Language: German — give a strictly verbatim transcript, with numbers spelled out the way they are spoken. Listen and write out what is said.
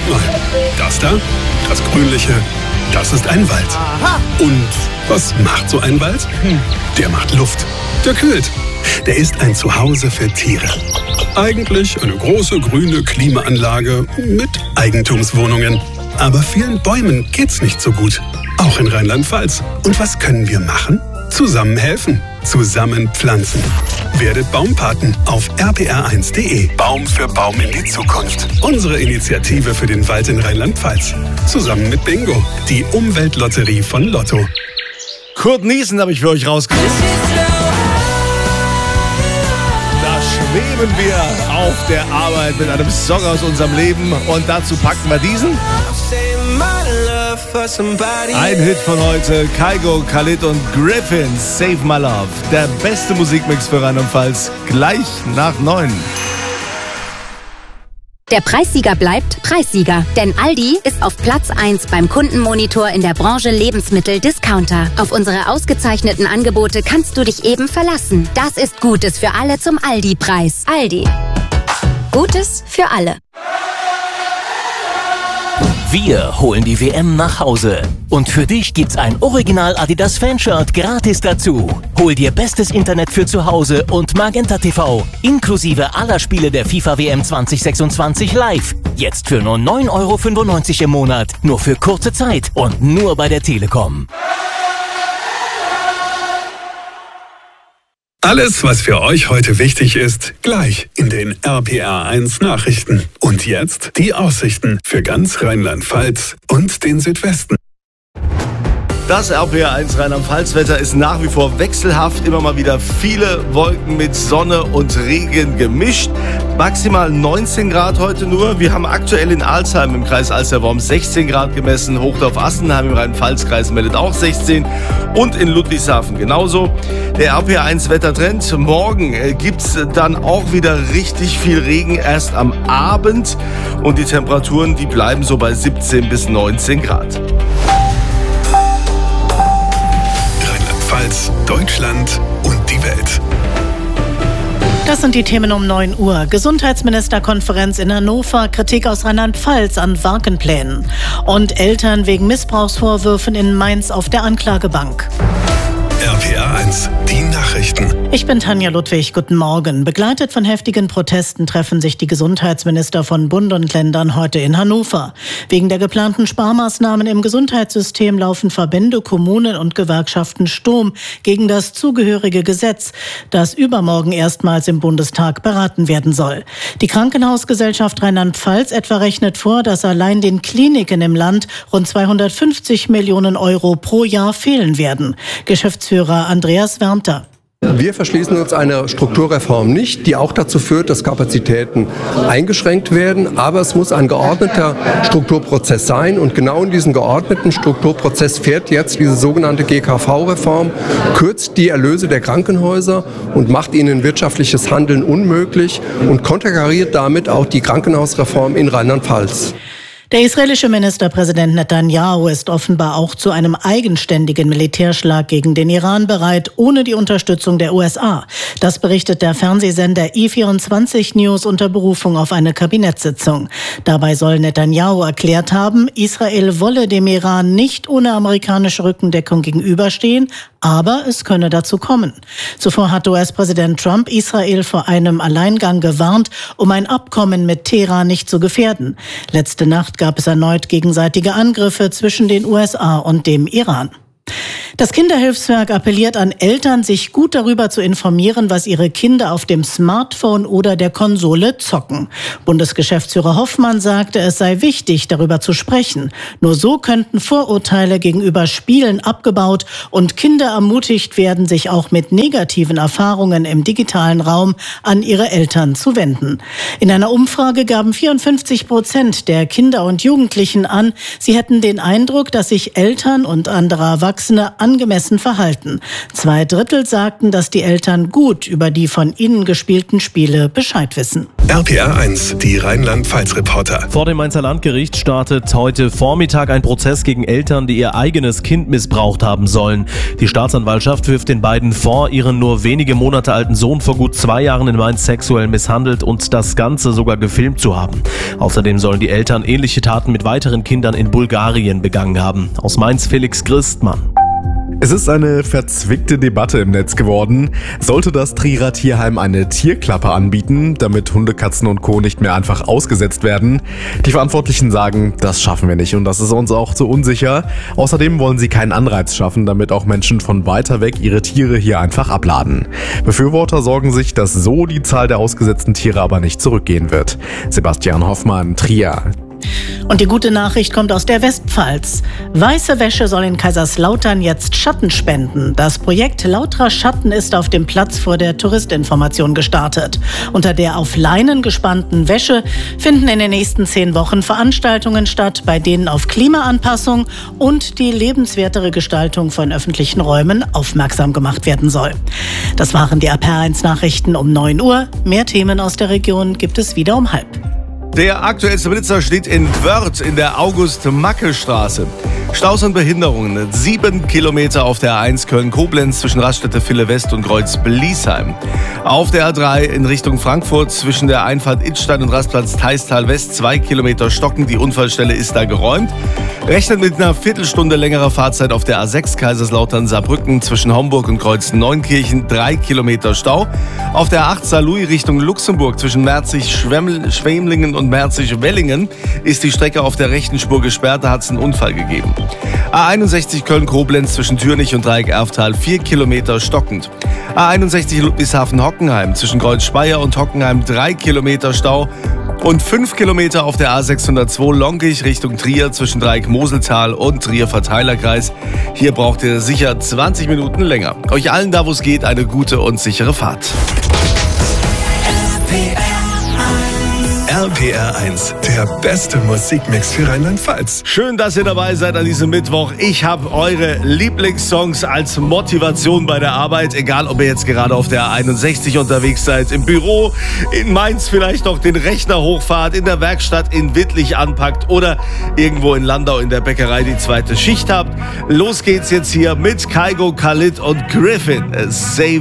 Moment mal. Das da, das Grünliche, das ist ein Wald. Aha. Und was macht so ein Wald? Der macht Luft. Der kühlt. Der ist ein Zuhause für Tiere. Eigentlich eine große grüne Klimaanlage mit Eigentumswohnungen. Aber vielen Bäumen geht's nicht so gut. Auch in Rheinland-Pfalz. Und was können wir machen? Zusammen helfen. Zusammen pflanzen. Werdet Baumpaten auf r p r eins punkt d e. Baum für Baum in die Zukunft. Unsere Initiative für den Wald in Rheinland-Pfalz. Zusammen mit Bingo, die Umweltlotterie von Lotto. Kurt Niesen habe ich für euch rausgesucht. Da schweben wir auf der Arbeit mit einem Song aus unserem Leben. Und dazu packen wir diesen. Ein Hit von heute, Kygo, Khalid und Griffin, Save My Love. Der beste Musikmix für Rheinland-Pfalz, gleich nach neun. Der Preissieger bleibt Preissieger, denn Aldi ist auf Platz eins beim Kundenmonitor in der Branche Lebensmittel-Discounter. Auf unsere ausgezeichneten Angebote kannst du dich eben verlassen. Das ist Gutes für alle zum Aldi-Preis. Aldi. Gutes für alle. Wir holen die W M nach Hause. Und für dich gibt's ein Original Adidas Fanshirt gratis dazu. Hol dir bestes Internet für zu Hause und Magenta T V inklusive aller Spiele der FIFA W M zwanzig sechsundzwanzig live. Jetzt für nur neun Euro fünfundneunzig im Monat. Nur für kurze Zeit und nur bei der Telekom. Alles, was für euch heute wichtig ist, gleich in den R P R eins Nachrichten. Und jetzt die Aussichten für ganz Rheinland-Pfalz und den Südwesten. Das R P R eins Rheinland-Pfalz-Wetter ist nach wie vor wechselhaft. Immer mal wieder viele Wolken mit Sonne und Regen gemischt. Maximal neunzehn Grad heute nur. Wir haben aktuell in Alzheim im Kreis Alster-Worms sechzehn Grad gemessen. Hochdorf-Assenheim im Rhein-Pfalz-Kreis meldet auch sechzehn. Und in Ludwigshafen genauso. Der R P R eins Wettertrend. Morgen gibt es dann auch wieder richtig viel Regen erst am Abend. Und die Temperaturen, die bleiben so bei siebzehn bis neunzehn Grad. Deutschland und die Welt. Das sind die Themen um neun Uhr. Gesundheitsministerkonferenz in Hannover, Kritik aus Rheinland-Pfalz an Wagenplänen. Und Eltern wegen Missbrauchsvorwürfen in Mainz auf der Anklagebank. R P R eins, die Nachrichten. Ich bin Tanja Ludwig, guten Morgen. Begleitet von heftigen Protesten treffen sich die Gesundheitsminister von Bund und Ländern heute in Hannover. Wegen der geplanten Sparmaßnahmen im Gesundheitssystem laufen Verbände, Kommunen und Gewerkschaften Sturm gegen das zugehörige Gesetz, das übermorgen erstmals im Bundestag beraten werden soll. Die Krankenhausgesellschaft Rheinland-Pfalz etwa rechnet vor, dass allein den Kliniken im Land rund zweihundertfünfzig Millionen Euro pro Jahr fehlen werden. Geschäftsführer Andreas Wärmter. Wir verschließen uns einer Strukturreform nicht, die auch dazu führt, dass Kapazitäten eingeschränkt werden. Aber es muss ein geordneter Strukturprozess sein. Und genau in diesen geordneten Strukturprozess fährt jetzt diese sogenannte G K V-Reform, kürzt die Erlöse der Krankenhäuser und macht ihnen wirtschaftliches Handeln unmöglich und konterkariert damit auch die Krankenhausreform in Rheinland-Pfalz. Der israelische Ministerpräsident Netanyahu ist offenbar auch zu einem eigenständigen Militärschlag gegen den Iran bereit, ohne die Unterstützung der U S A. Das berichtet der Fernsehsender i vierundzwanzig News unter Berufung auf eine Kabinettssitzung. Dabei soll Netanyahu erklärt haben, Israel wolle dem Iran nicht ohne amerikanische Rückendeckung gegenüberstehen, aber es könne dazu kommen. Zuvor hat U S-Präsident Trump Israel vor einem Alleingang gewarnt, um ein Abkommen mit Teheran nicht zu gefährden. Letzte Nacht gab es erneut gegenseitige Angriffe zwischen den U S A und dem Iran. Das Kinderhilfswerk appelliert an Eltern, sich gut darüber zu informieren, was ihre Kinder auf dem Smartphone oder der Konsole zocken. Bundesgeschäftsführer Hoffmann sagte, es sei wichtig, darüber zu sprechen. Nur so könnten Vorurteile gegenüber Spielen abgebaut und Kinder ermutigt werden, sich auch mit negativen Erfahrungen im digitalen Raum an ihre Eltern zu wenden. In einer Umfrage gaben vierundfünfzig Prozent der Kinder und Jugendlichen an, sie hätten den Eindruck, dass sich Eltern und andere Erwachsene Erwachsene angemessen verhalten. Zwei Drittel sagten, dass die Eltern gut über die von ihnen gespielten Spiele Bescheid wissen. R P R eins, die Rheinland-Pfalz-Reporter. Vor dem Mainzer Landgericht startet heute Vormittag ein Prozess gegen Eltern, die ihr eigenes Kind missbraucht haben sollen. Die Staatsanwaltschaft wirft den beiden vor, ihren nur wenige Monate alten Sohn vor gut zwei Jahren in Mainz sexuell misshandelt und das Ganze sogar gefilmt zu haben. Außerdem sollen die Eltern ähnliche Taten mit weiteren Kindern in Bulgarien begangen haben. Aus Mainz Felix Christmann. Es ist eine verzwickte Debatte im Netz geworden. Sollte das Trierer Tierheim eine Tierklappe anbieten, damit Hunde, Katzen und Co. nicht mehr einfach ausgesetzt werden? Die Verantwortlichen sagen, das schaffen wir nicht und das ist uns auch zu unsicher. Außerdem wollen sie keinen Anreiz schaffen, damit auch Menschen von weiter weg ihre Tiere hier einfach abladen. Befürworter sorgen sich, dass so die Zahl der ausgesetzten Tiere aber nicht zurückgehen wird. Sebastian Hoffmann, Trier. Und die gute Nachricht kommt aus der Westpfalz. Weiße Wäsche soll in Kaiserslautern jetzt Schatten spenden. Das Projekt Lautra Schatten ist auf dem Platz vor der Touristinformation gestartet. Unter der auf Leinen gespannten Wäsche finden in den nächsten zehn Wochen Veranstaltungen statt, bei denen auf Klimaanpassung und die lebenswertere Gestaltung von öffentlichen Räumen aufmerksam gemacht werden soll. Das waren die R P R eins Nachrichten um neun Uhr. Mehr Themen aus der Region gibt es wieder um halb. Der aktuellste Blitzer steht in Wörth in der August-Macke-Straße. Staus und Behinderungen. Sieben Kilometer auf der A eins Köln-Koblenz zwischen Raststätte Ville-West und Kreuz-Bliesheim. Auf der A drei in Richtung Frankfurt zwischen der Einfahrt Idstein und Rastplatz Theistal-West zwei Kilometer stocken. Die Unfallstelle ist da geräumt. Rechnet mit einer Viertelstunde längerer Fahrzeit auf der A sechs Kaiserslautern-Saarbrücken zwischen Homburg und Kreuz-Neunkirchen. Drei Kilometer Stau. Auf der A acht Saarlouis Richtung Luxemburg zwischen Merzig-Schwemlingen und Merzig-Wellingen ist die Strecke auf der rechten Spur gesperrt. Da hat es einen Unfall gegeben. A einundsechzig Köln-Koblenz zwischen Türnich und Dreieck-Erftal vier Kilometer stockend. A einundsechzig Ludwigshafen-Hockenheim zwischen Kreuz-Speyer und Hockenheim drei Kilometer Stau. Und fünf Kilometer auf der A sechshundertzwei Lonkich Richtung Trier zwischen Dreieck-Moseltal und Trier-Verteilerkreis. Hier braucht ihr sicher zwanzig Minuten länger. Euch allen da, wo es geht, eine gute und sichere Fahrt. R P R eins, der beste Musikmix für Rheinland-Pfalz. Schön, dass ihr dabei seid an diesem Mittwoch. Ich habe eure Lieblingssongs als Motivation bei der Arbeit, egal ob ihr jetzt gerade auf der A einundsechzig unterwegs seid, im Büro, in Mainz vielleicht noch den Rechner hochfahrt, in der Werkstatt in Wittlich anpackt oder irgendwo in Landau in der Bäckerei die zweite Schicht habt. Los geht's jetzt hier mit Kygo, Khalid und Griffin. Save